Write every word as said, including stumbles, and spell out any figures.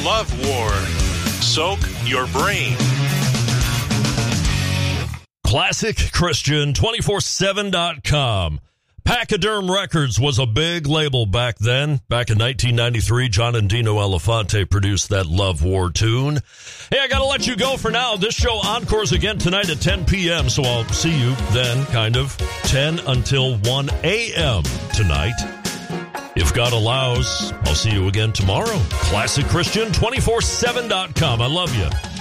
Love War. Soak your brain. Classic Christian two forty-seven dot com. Pachyderm Records was a big label back then. Back in nineteen ninety-three, John and Dino Elefante produced that Love War tune. Hey, I got to let you go for now. This show encores again tonight at ten p.m., so I'll see you then, kind of, ten until one a.m. tonight. If God allows, I'll see you again tomorrow. Classic Christian two forty-seven dot com. I love you.